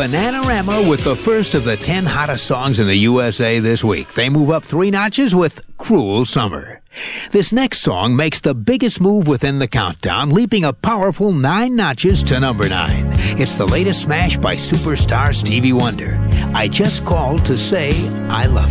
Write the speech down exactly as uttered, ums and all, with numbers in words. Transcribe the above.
Bananarama with the first of the ten hottest songs in the U S A this week. They move up three notches with Cruel Summer. This next song makes the biggest move within the countdown, leaping a powerful nine notches to number nine. It's the latest smash by superstar Stevie Wonder. I Just Called to Say I Love